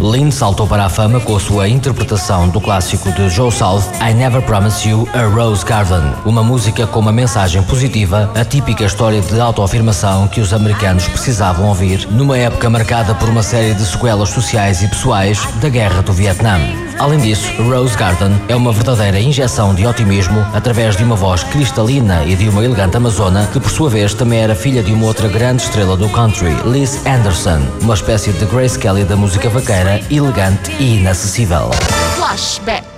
Lynn saltou para a fama com a sua interpretação do clássico de Joe South, I Never Promised You a Rose Garden, uma música com uma mensagem positiva, a típica história de autoafirmação que os americanos precisavam ouvir numa época marcada por uma série de sequelas sociais e pessoais da Guerra do Vietnã. Além disso, Rose Garden é uma verdadeira injeção de otimismo através de uma voz cristalina e de uma elegante amazona que, por sua vez, também era filha de uma outra grande estrela do country, Liz Anderson, uma espécie de Grace Kelly da música vaqueira, elegante e inacessível. Flashback.